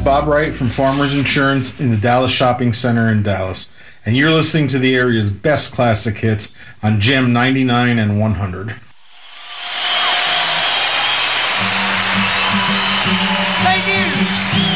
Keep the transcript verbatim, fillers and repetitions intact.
Bob Wright from Farmers Insurance in the Dallas Shopping Center in Dallas, and you're listening to the area's best classic hits on Gem ninety-nine and one hundred.